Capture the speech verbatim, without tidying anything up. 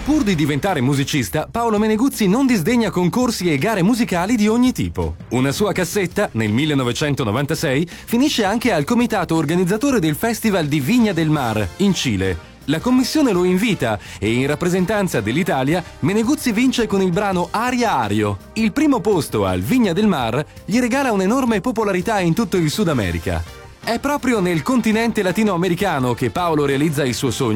Pur di diventare musicista, Paolo Meneguzzi non disdegna concorsi e gare musicali di ogni tipo. Una sua cassetta, nel millenovecentonovantasei, finisce anche al comitato organizzatore del Festival di Viña del Mar, in Cile. La commissione lo invita e in rappresentanza dell'Italia Meneguzzi vince con il brano Aria Ario. Il primo posto al Viña del Mar gli regala un'enorme popolarità in tutto il Sud America. È proprio nel continente latinoamericano che Paolo realizza il suo sogno